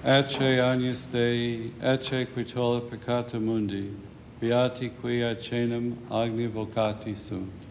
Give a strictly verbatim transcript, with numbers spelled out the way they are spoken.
Ecce agnus Dei, ecce qui tollit peccata mundi, beati qui ad caenum agni vocati sunt.